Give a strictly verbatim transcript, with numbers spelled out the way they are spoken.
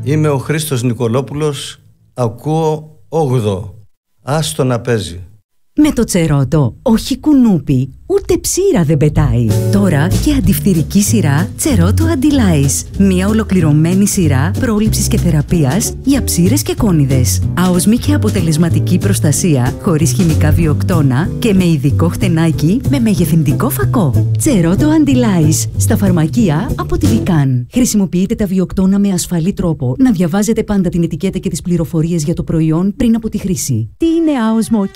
Είμαι ο Χρήστος Νικολόπουλος, ακούω όγδοο. Άστο να παίζει. Με το Τσερότο, όχι κουνούπι, ούτε ψήρα δεν πετάει. Τώρα και αντιφθυρική σειρά Τσερότο Αντιλάις. Μια ολοκληρωμένη σειρά πρόληψης και θεραπείας για ψήρες και κόνιδες. Άοσμη και αποτελεσματική προστασία, χωρίς χημικά βιοκτώνα και με ειδικό χτενάκι με μεγεθυντικό φακό. Τσερότο Αντιλάις. Στα φαρμακεία από τη Βικάν. Χρησιμοποιείτε τα βιοκτώνα με ασφαλή τρόπο. Να διαβάζετε πάντα την ετικέτα και τις πληροφορίες για το προϊόν πριν από τη χρήση. Τι είναι άοσμο